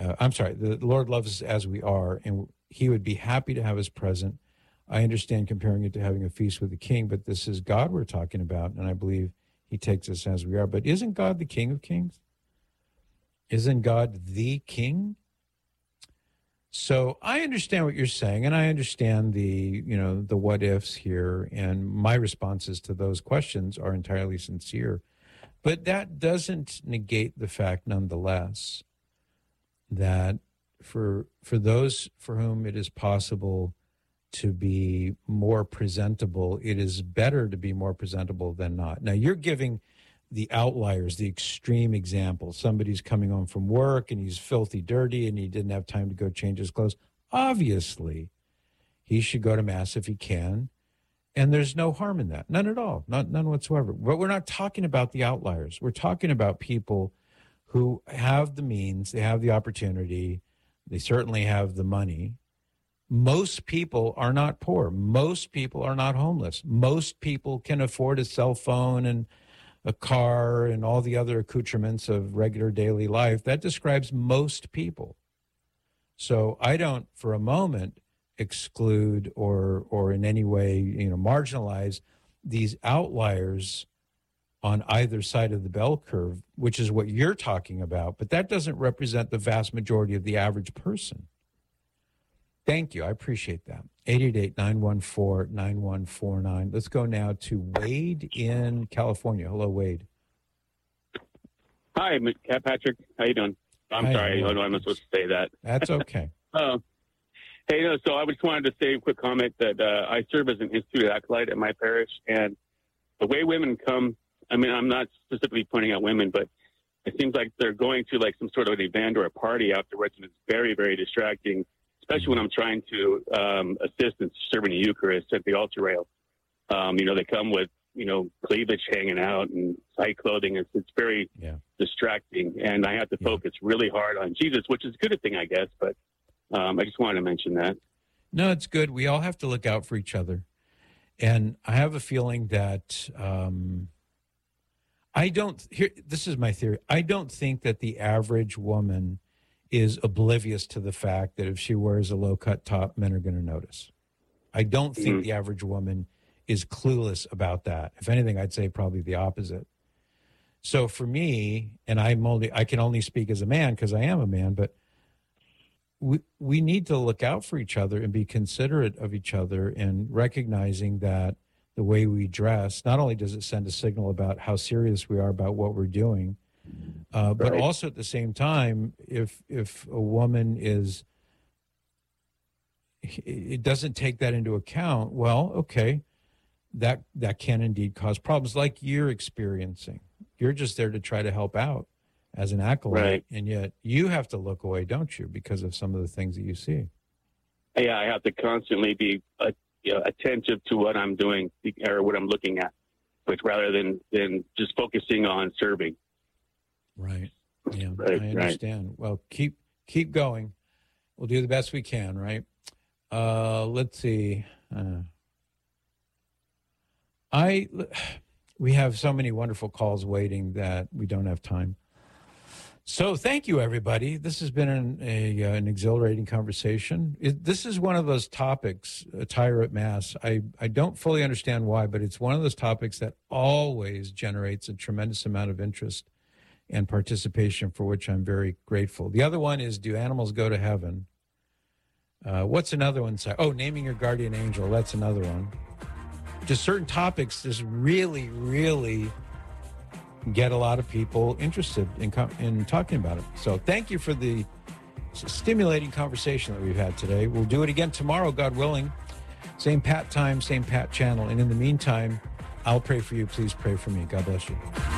I'm sorry, the Lord loves us as we are, and he would be happy to have us present. I understand comparing it to having a feast with the king, but this is God we're talking about, and I believe he takes us as we are. But isn't God the King of Kings? Isn't God the King? So I understand what you're saying, and I understand the what ifs here, and my responses to those questions are entirely sincere. But that doesn't negate the fact, nonetheless, that for those for whom it is possible to be more presentable, it is better to be more presentable than not. Now, you're giving the outliers, the extreme example. Somebody's coming home from work and he's filthy dirty and he didn't have time to go change his clothes. Obviously, he should go to Mass if he can, and there's no harm in that. None at all, none whatsoever. But we're not talking about the outliers. We're talking about people who have the means, they have the opportunity, they certainly have the money. Most people are not poor. Most people are not homeless. Most people can afford a cell phone and a car and all the other accoutrements of regular daily life. That describes most people. So I don't for a moment exclude or in any way, marginalize these outliers on either side of the bell curve, which is what you're talking about, but that doesn't represent the vast majority of the average person. Thank you. I appreciate that. 888-914-9149. Let's go now to Wade in California. Hello, Wade. Hi, Patrick. How you doing? I'm sorry. I know I'm not supposed to say that. That's okay. Hey, so I just wanted to say a quick comment that I serve as an institute acolyte at my parish, and the way women come, I mean, I'm not specifically pointing out women, but it seems like they're going to like some sort of an event or a party afterwards, and it's very, very distracting, especially when I'm trying to assist in serving the Eucharist at the altar rail. They come with, cleavage hanging out and tight clothing. It's very distracting, and I have to focus really hard on Jesus, which is a good thing, I guess, but I just wanted to mention that. No, it's good. We all have to look out for each other. And I have a feeling that this is my theory. I don't think that the average woman is oblivious to the fact that if she wears a low-cut top, men are going to notice. I don't think the average woman is clueless about that. If anything, I'd say probably the opposite. So for me, and I can only speak as a man because I am a man, but we need to look out for each other and be considerate of each other, and recognizing that the way we dress, not only does it send a signal about how serious we are about what we're doing, but also at the same time, if a woman it doesn't take that into account, well, okay, that can indeed cause problems like you're experiencing. You're just there to try to help out as an acolyte, and yet you have to look away, don't you, because of some of the things that you see? Yeah, I have to constantly be attentive to what I'm doing or what I'm looking at, but rather than just focusing on serving. Right. Yeah, I understand. Right. Well, keep going. We'll do the best we can, right? Let's see. We have so many wonderful calls waiting that we don't have time. So thank you, everybody. This has been an exhilarating conversation. This is one of those topics, attire at Mass. I don't fully understand why, but it's one of those topics that always generates a tremendous amount of interest and participation, for which I'm very grateful. The other one is, do animals go to heaven? What's another one? Oh, naming your guardian angel. That's another one. Just certain topics just really, really get a lot of people interested in talking about it. So thank you for the stimulating conversation that we've had today. We'll do it again tomorrow, God willing. Same Pat time, same Pat channel. And in the meantime, I'll pray for you. Please pray for me. God bless you.